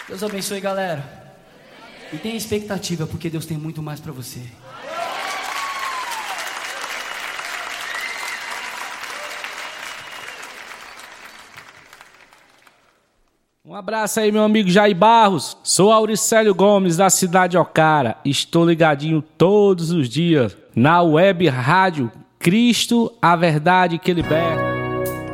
Deus abençoe, galera. E tenha expectativa, porque Deus tem muito mais pra você. Um abraço aí, meu amigo Jair Barros. Sou Auricélio Gomes, da cidade de Ocara. Estou ligadinho todos os dias na web rádio Cristo, a verdade que liberta.